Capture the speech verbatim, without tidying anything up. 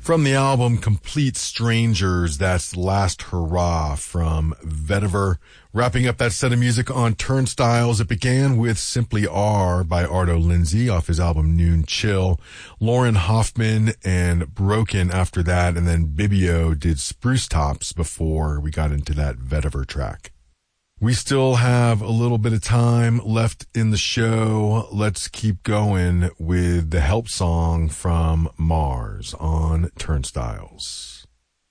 From the album Complete Strangers, that's Last Hurrah from Vetiver. Wrapping up that set of music on Turnstiles, it began with Simply R by Arto Lindsay off his album Noon Chill. Lauren Hoffman and Broken after that, and then Bibio did Spruce Tops before we got into that Vetiver track. We still have a little bit of time left in the show. Let's keep going with the Help song from Mars on Turnstiles.